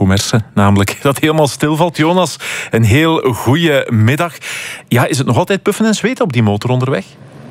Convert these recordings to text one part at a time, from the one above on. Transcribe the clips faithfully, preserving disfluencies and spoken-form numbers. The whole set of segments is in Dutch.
commerce, namelijk dat helemaal stilvalt. Jonas, een heel goede middag. Ja, is het nog altijd puffen en zweten op die motor onderweg?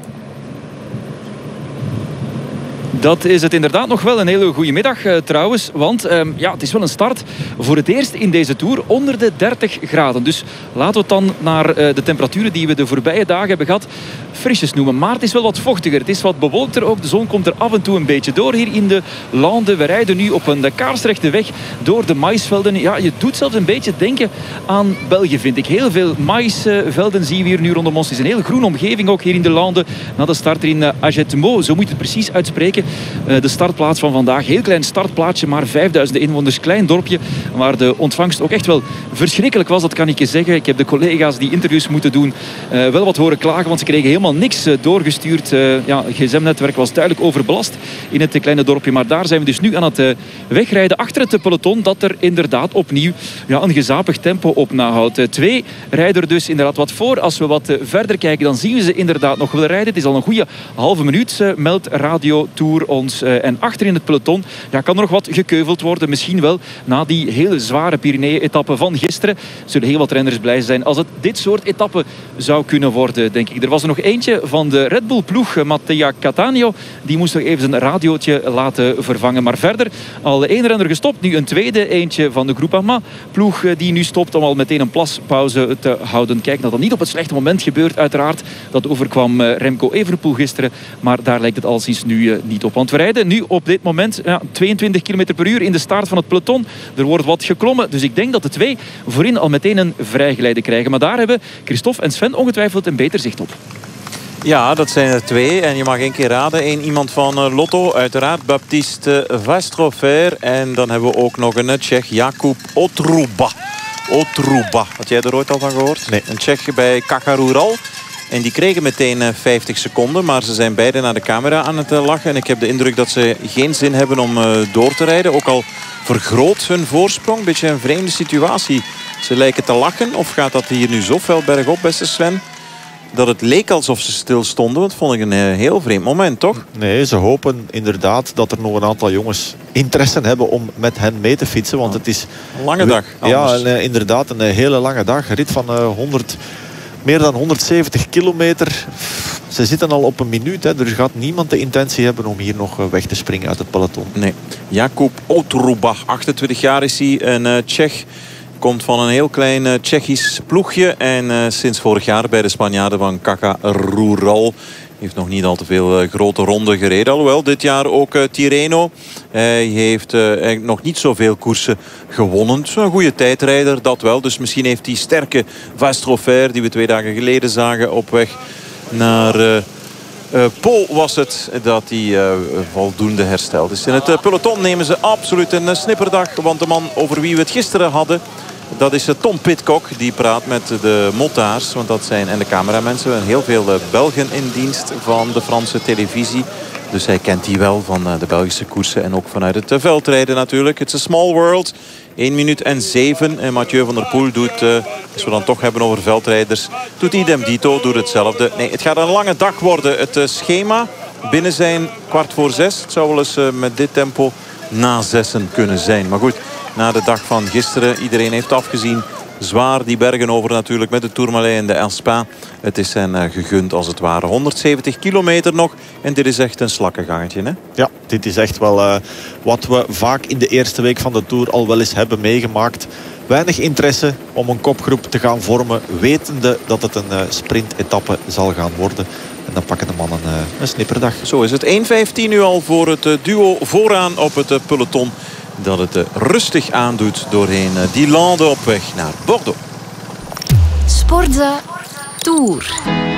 Dat is het inderdaad nog wel. Een hele goede middag uh, trouwens. Want um, ja, het is wel een start voor het eerst in deze Tour onder de dertig graden. Dus laten we het dan naar uh, de temperaturen die we de voorbije dagen hebben gehad frisjes noemen. Maar het is wel wat vochtiger. Het is wat bewolkter ook. De zon komt er af en toe een beetje door hier in de landen. We rijden nu op een kaarsrechte weg door de maïsvelden. Ja, je doet zelfs een beetje denken aan België, vind ik. Heel veel maïsvelden zien we hier nu rondom ons. Het is een hele groene omgeving ook hier in de landen. Na de start er in uh, Agetmo, zo moet je het precies uitspreken. Uh, de startplaats van vandaag. Heel klein startplaatsje, maar vijfduizend inwoners. Klein dorpje, waar de ontvangst ook echt wel verschrikkelijk was. Dat kan ik je zeggen. Ik heb de collega's die interviews moeten doen uh, wel wat horen klagen, want ze kregen helemaal niks uh, doorgestuurd. Uh, ja, het gsm-netwerk was duidelijk overbelast in het kleine dorpje. Maar daar zijn we dus nu aan het uh, wegrijden achter het peloton dat er inderdaad opnieuw ja, een gezapig tempo op nahoudt. Uh, twee rijden er dus inderdaad wat voor. Als we wat uh, verder kijken, dan zien we ze inderdaad nog wel rijden. Het is al een goede halve minuut, uh, meldt Radio Tour ons. Uh, en achter in het peloton ja, kan er nog wat gekeuveld worden. Misschien wel na die hele zware Pyrenee-etappe van gisteren. Zullen heel wat renners blij zijn als het dit soort etappe zou kunnen worden, denk ik. Er was er nog eentje van de Red Bull-ploeg, Mattia Cattaneo. Die moest nog even zijn radiootje laten vervangen. Maar verder al één renner gestopt. Nu een tweede, eentje van de Groupama-ploeg die nu stopt om al meteen een plaspauze te houden. Kijk, dat dat niet op het slechte moment gebeurt, uiteraard. Dat overkwam Remco Evenepoel gisteren. Maar daar lijkt het al sinds nu niet op. Want we rijden nu op dit moment ja, tweeëntwintig kilometer per uur in de staart van het peloton. Er wordt wat geklommen. Dus ik denk dat de twee voorin al meteen een vrijgeleide krijgen. Maar daar hebben Christophe en Sven ongetwijfeld een beter zicht op. Ja, dat zijn er twee. En je mag één keer raden. Eén iemand van Lotto, uiteraard. Baptiste Vastrofer. En dan hebben we ook nog een Tsjech, Jakub Otruba. Otruba. Had jij er ooit al van gehoord? Nee. Een Tsjech bij Kakarural. En die kregen meteen vijftig seconden. Maar ze zijn beide naar de camera aan het lachen. En ik heb de indruk dat ze geen zin hebben om door te rijden. Ook al vergroot hun voorsprong. Beetje een vreemde situatie. Ze lijken te lachen. Of gaat dat hier nu zo fel bergop, beste Sven? Dat het leek alsof ze stil stonden. Dat vond ik een heel vreemd moment, toch? Nee, ze hopen inderdaad dat er nog een aantal jongens interesse hebben om met hen mee te fietsen. Want het is een lange dag. Ja, een, inderdaad een hele lange dag. Een rit van uh, honderd, meer dan honderdzeventig kilometer. Ze zitten al op een minuut. Hè. Er gaat niemand de intentie hebben om hier nog weg te springen uit het peloton. Nee. Jakub Otruba, achtentwintig jaar is hij. Een uh, Tsjech. Komt van een heel klein uh, Tsjechisch ploegje. En uh, sinds vorig jaar bij de Spanjaarden van Kakarural. Heeft nog niet al te veel uh, grote ronden gereden. Alhoewel, dit jaar ook uh, Tirreno. Hij heeft uh, eigenlijk nog niet zoveel koersen gewonnen. Het is een goede tijdrijder, dat wel. Dus misschien heeft die sterke Vastrofer, die we twee dagen geleden zagen op weg naar... Uh, Uh, Pol was het dat hij uh, voldoende hersteld is. In het uh, peloton nemen ze absoluut een uh, snipperdag. Want de man over wie we het gisteren hadden, dat is uh, Tom Pidcock. Die praat met de motards, want dat zijn, en de cameramensen. Heel veel uh, Belgen in dienst van de Franse televisie. Dus hij kent die wel van uh, de Belgische koersen. En ook vanuit het uh, veldrijden natuurlijk. It's a small world. één minuut en zeven. En Mathieu van der Poel doet, uh, als we dan toch hebben over veldrijders, doet idem dito, doet hetzelfde. Nee, het gaat een lange dag worden. Het uh, schema binnen zijn kwart voor zes. Het zou wel eens uh, met dit tempo na zessen kunnen zijn. Maar goed, na de dag van gisteren, iedereen heeft afgezien. Zwaar die bergen over natuurlijk met de Tourmalet en de Elspa. Het is hen uh, gegund als het ware. honderdzeventig kilometer nog. En dit is echt een slakkengangetje, hè? Ja, dit is echt wel uh, wat we vaak in de eerste week van de Tour al wel eens hebben meegemaakt. Weinig interesse om een kopgroep te gaan vormen, wetende dat het een uh, sprintetappe zal gaan worden. En dan pakken de mannen uh, een snipperdag. Zo is het. één vijftien nu al voor het uh, duo vooraan op het uh, peloton. Dat het uh, rustig aandoet doorheen uh, die landen op weg naar Bordeaux. Sportza Tour.